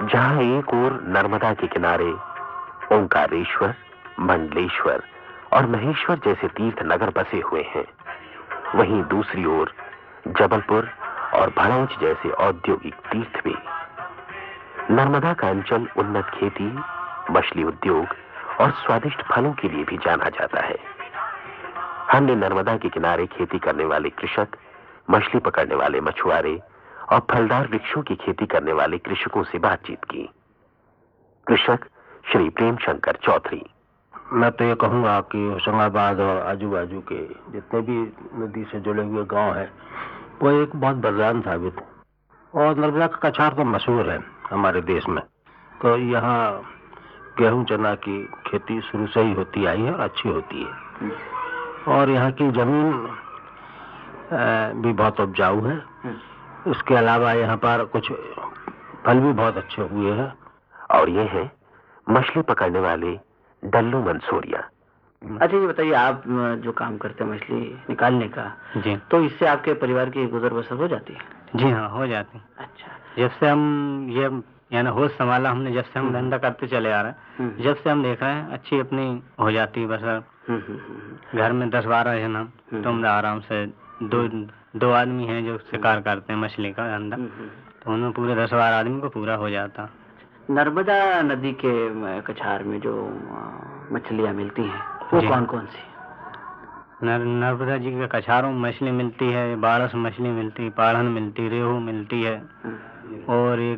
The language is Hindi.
जहां एक ओर नर्मदा के किनारे ओंकारेश्वर, मंडलेश्वर और महेश्वर जैसे तीर्थ नगर बसे हुए हैं, वहीं दूसरी ओर जबलपुर और भड़ौंच जैसे औद्योगिक तीर्थ भी। नर्मदा का अंचल उन्नत खेती, मछली उद्योग और स्वादिष्ट फलों के लिए भी जाना जाता है। हमने नर्मदा के किनारे खेती करने वाले कृषक, मछली पकड़ने वाले मछुआरे और फलदार वृक्षों की खेती करने वाले कृषकों से बातचीत की। कृषक श्री प्रेम शंकर चौधरी। मैं तो ये कहूँगा कि होशंगाबाद और आजू बाजू के जितने भी नदी से जुड़े हुए गांव हैं, वो एक बहुत वरदान साबित है। और नर्मदा का कछार तो मशहूर है हमारे देश में। तो यहाँ गेहूं चना की खेती शुरू से ही होती आई है और अच्छी होती है। और यहाँ की जमीन भी बहुत उपजाऊ है। इसके अलावा यहाँ पर कुछ फल भी बहुत अच्छे हुए हैं। और ये है मछली पकड़ने वाले डल्लू मंसूरिया। अच्छा, ये बताइए, आप जो काम करते हैं मछली निकालने का, जी, तो इससे आपके परिवार की गुजर बसर हो जाती है? जी हाँ, हो जाती। अच्छा, जब से हम ये यानी होश संभाला हमने, जब से हम धंधा करते चले आ रहे हैं, जब से हम देख रहे हैं अच्छी अपनी हो जाती है बसर। घर में 10-12 जन हम, तो हम आराम से दो आदमी हैं जो शिकार करते हैं मछली का धंधा, तो उनमें पूरे 10-12 आदमी को पूरा हो जाता। नर्मदा नदी के कछार में जो मछलियाँ मिलती हैं, वो कौन कौन सी? नर्मदा जी के कछारों में मछली मिलती है, बारस मछली मिलती है, पाढ़न मिलती, रेहू मिलती है, और एक